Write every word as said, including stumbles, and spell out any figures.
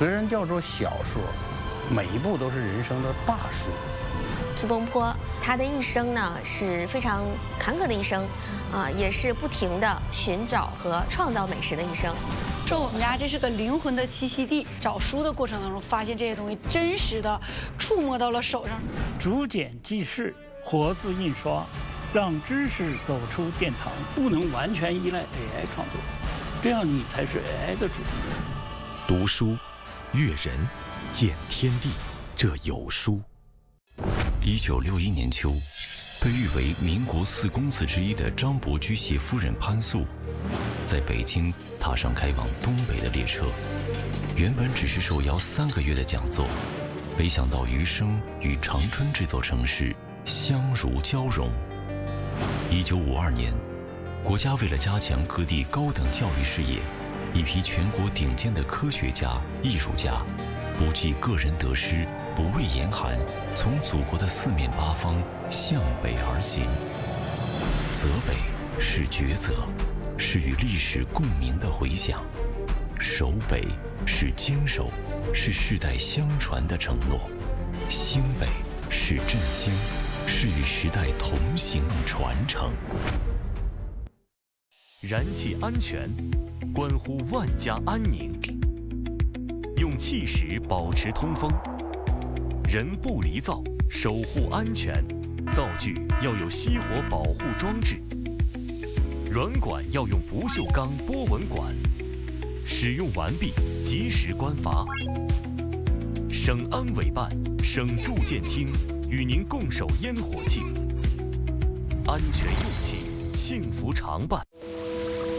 虽然叫做小说，每一步都是人生的大书。 苏东坡他的一生呢是非常坎坷的一生，啊、呃，也是不停的寻找和创造美食的一生。 说我们家这是个灵魂的栖息地，找书的过程当中发现这些东西真实的触摸到了手上。 竹简记事，活字印刷，让知识走出殿堂，不能完全依赖 A I 创作，这样你才是 A I 的主人。 读书，阅人，见天地，这有书。 一九六一年秋，被誉为民国四公子之一的张伯驹携夫人潘素，在北京踏上开往东北的列车。原本只是受邀三个月的讲座，没想到余生与长春这座城市相如交融。一九五二年，国家为了加强各地高等教育事业，一批全国顶尖的科学家、艺术家，不计个人得失，不畏严寒，从祖国的四面八方向北而行。泽北是抉择，是与历史共鸣的回响；守北是坚守，是世代相传的承诺；兴北是振兴，是与时代同行的传承。 燃气安全，关乎万家安宁。用气石保持通风，人不离灶，守护安全。灶具要有熄火保护装置，软管要用不锈钢波纹管。使用完毕，及时关阀。省安委办、省住建厅与您共守烟火气，安全用气，幸福常伴。